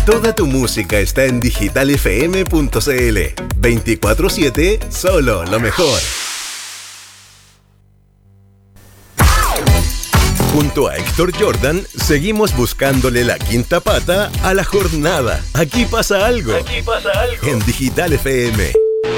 Toda tu música está en digitalfm.cl. 24/7, solo lo mejor. Junto a Héctor Jordan, seguimos buscándole la quinta pata a la jornada. Aquí pasa algo. En Digital FM.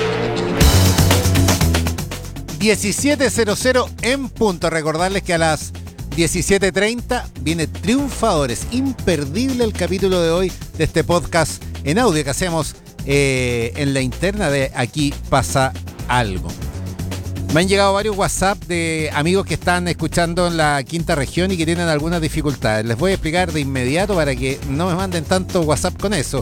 17:00 en punto. Recordarles que a las 17:30 viene Triunfadores. Imperdible el capítulo de hoy de este podcast en audio que hacemos en la interna de Aquí pasa algo. Me han llegado varios WhatsApp de amigos que están escuchando en la quinta región y que tienen algunas dificultades. Les voy a explicar de inmediato para que no me manden tanto WhatsApp con eso.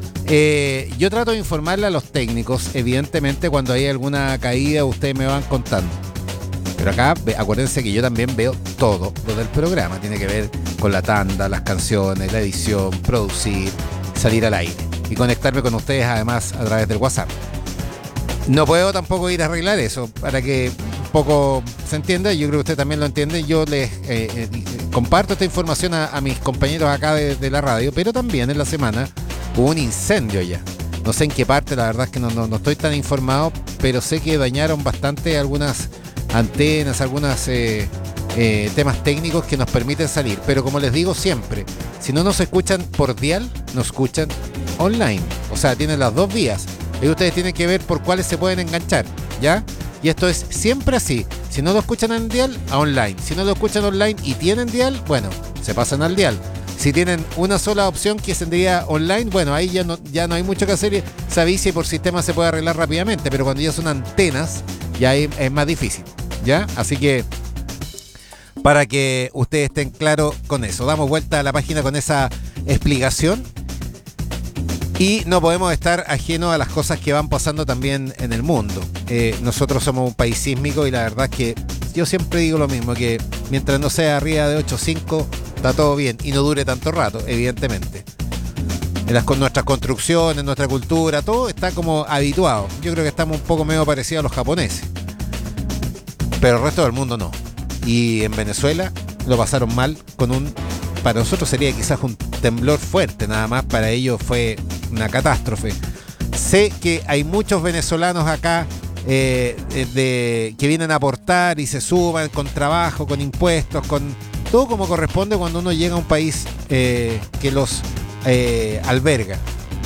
Yo trato de informarle a los técnicos, evidentemente cuando hay alguna caída ustedes me van contando. Pero acá acuérdense que yo también veo todo lo del programa. Tiene que ver con la tanda, las canciones, la edición, producir, salir al aire y conectarme con ustedes además a través del WhatsApp. No puedo tampoco ir a arreglar eso para que un poco se entienda. Yo creo que usted también lo entiende. Yo les comparto esta información a mis compañeros acá de la radio, pero también en la semana hubo un incendio ya. No sé en qué parte, la verdad es que no estoy tan informado, pero sé que dañaron bastante algunas antenas, algunos temas técnicos que nos permiten salir. Pero como les digo siempre, si no nos escuchan por dial, nos escuchan online. O sea, tienen las dos vías. Y ustedes tienen que ver por cuáles se pueden enganchar, ¿ya? Y esto es siempre así. Si no lo escuchan en dial, a online. Si no lo escuchan online y tienen dial, bueno, se pasan al dial. Si tienen una sola opción que sería online, bueno, ahí ya no hay mucho que hacer. Se avisa y por sistema se puede arreglar rápidamente. Pero cuando ya son antenas, ya es más difícil, ¿ya? Así que para que ustedes estén claros con eso. Damos vuelta a la página con esa explicación. Y no podemos estar ajenos a las cosas que van pasando también en el mundo. Nosotros somos un país sísmico y la verdad es que yo siempre digo lo mismo, que mientras no sea arriba de 8.5 está todo bien y no dure tanto rato, evidentemente. Con nuestras construcciones, nuestra cultura, todo está como habituado. Yo creo que estamos un poco medio parecidos a los japoneses. Pero el resto del mundo no. Y en Venezuela lo pasaron mal para nosotros sería quizás un temblor fuerte, nada más para ellos fue una catástrofe. Sé que hay muchos venezolanos acá que vienen a aportar y se suman con trabajo, con impuestos, con todo como corresponde cuando uno llega a un país que los alberga.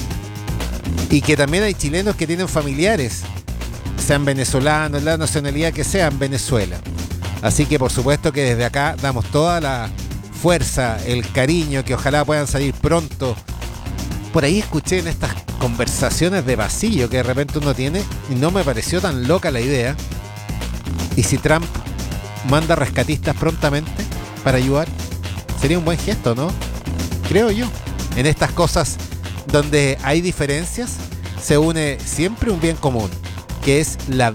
Y que también hay chilenos que tienen familiares, sean venezolanos, la nacionalidad que sea, en Venezuela. Así que por supuesto que desde acá damos toda la fuerza, el cariño, que ojalá puedan salir pronto. Por ahí escuché en estas conversaciones de pasillo que de repente uno tiene y no me pareció tan loca la idea. ¿Y si Trump manda rescatistas prontamente para ayudar? Sería un buen gesto, ¿no? Creo yo. En estas cosas donde hay diferencias se une siempre un bien común, que es la